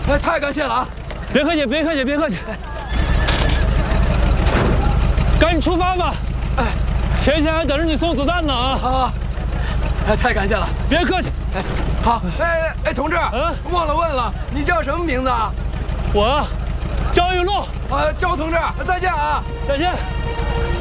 太感谢了啊！ 别客气，别客气，别客气。赶紧出发吧！ 哎， 前线还等着你送子弹呢啊！ 好，太感谢了， 别客气。 好，同志，忘了问了，你叫什么名字啊？ 我，焦玉露。 焦同志，再见啊！ 再见。